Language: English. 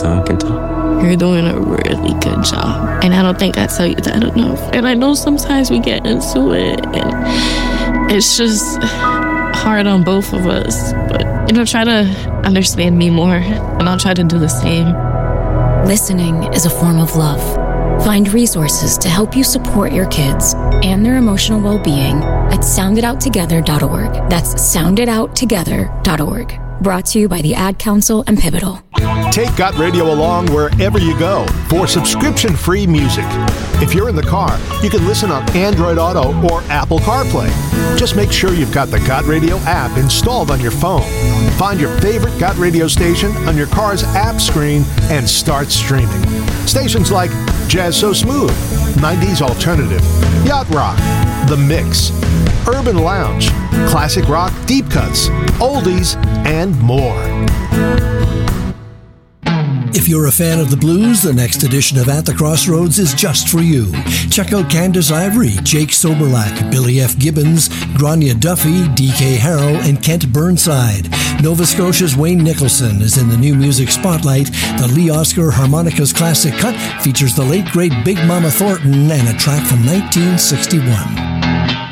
I can tell. You're doing a really good job. And I don't think I tell you that enough. And I know sometimes we get into it, and it's just hard on both of us. But, try to understand me more, and I'll try to do the same. Listening is a form of love. Find resources to help you support your kids and their emotional well-being at sounditouttogether.org. That's sounditouttogether.org. Brought to you by the Ad Council and Pivotal. Take Got Radio along wherever you go for subscription-free music. If you're in the car, you can listen on Android Auto or Apple CarPlay. Just make sure you've got the Got Radio app installed on your phone. Find your favorite Got Radio station on your car's app screen and start streaming. Stations like Jazz So Smooth, 90s Alternative, Yacht Rock, The Mix, Urban Lounge, Classic Rock Deep Cuts, Oldies, and more. If you're a fan of the blues, the next edition of At the Crossroads is just for you. Check out Candace Ivory, Jake Soberlack, Billy F. Gibbons, Grania Duffy, D.K. Harrow, and Kent Burnside. Nova Scotia's Wayne Nicholson is in the New Music Spotlight. The Lee Oscar Harmonicas Classic Cut features the late, great Big Mama Thornton and a track from 1961.